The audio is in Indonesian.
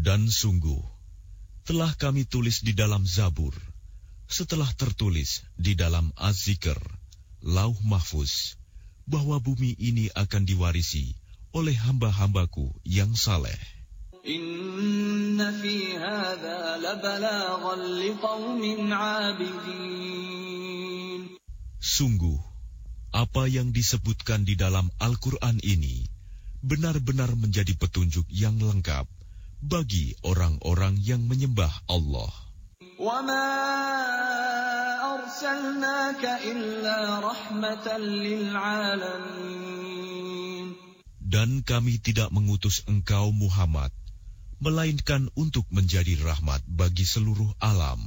Dan sungguh, telah kami tulis di dalam Zabur, setelah tertulis di dalam Az-Zikr, Lauh Mahfuz, bahwa bumi ini akan diwarisi oleh hamba-hambaku yang saleh. Inna fi hadza labalaghan liqaumin 'abidin. Sungguh, apa yang disebutkan di dalam Al-Quran ini benar-benar menjadi petunjuk yang lengkap bagi orang-orang yang menyembah Allah. Wa ma arsalnaka illa rahmatan lil 'alamin. Dan kami tidak mengutus engkau Muhammad, melainkan untuk menjadi rahmat bagi seluruh alam.